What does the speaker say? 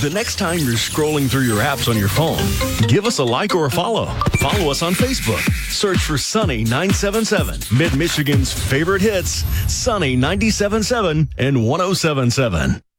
The next time you're scrolling through your apps on your phone, give us a like or a follow. Follow us on Facebook. Search for Sunny 977, Mid-Michigan's favorite hits, Sunny 97.7 and 107.7.